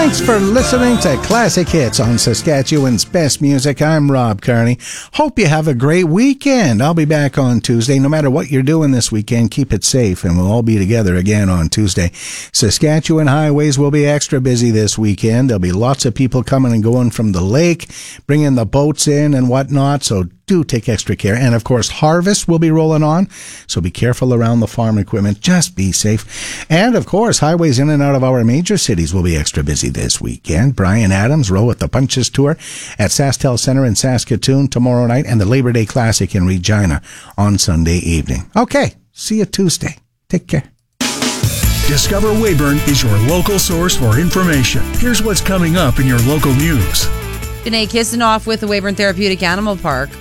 Thanks for listening to Classic Hits on Saskatchewan's Best Music. I'm Rob Carney. Hope you have a great weekend. I'll be back on Tuesday. No matter what you're doing this weekend, keep it safe, and we'll all be together again on Tuesday. Saskatchewan highways will be extra busy this weekend. There'll be lots of people coming and going from the lake, bringing the boats in and whatnot, so do take extra care. And of course, harvest will be rolling on, so be careful around the farm equipment. Just be safe. And of course, highways in and out of our major cities will be extra busy this weekend. Brian Adams, Row at the Punches Tour at SaskTel Center in Saskatoon tomorrow night, and the Labor Day Classic in Regina on Sunday evening. Okay, see you Tuesday. Take care. Discover Weyburn is your local source for information. Here's what's coming up in your local news. Janae Kisanoff with the Weyburn Therapeutic Animal Park.